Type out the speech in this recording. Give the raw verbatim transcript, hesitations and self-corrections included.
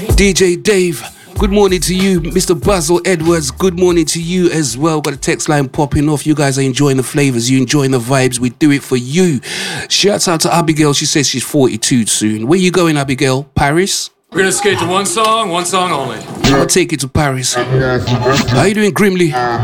D J Dave, good morning to you. Mister Basil Edwards, good morning to you as well. Got a text line popping off. You guys are enjoying the flavors, you enjoying the vibes. We do it for you. Shouts out to Abigail. She says she's forty-two soon. Where you going, Abigail? Paris? We're gonna skate to one song, one song only. I'll take you to Paris. How you doing, Grimly?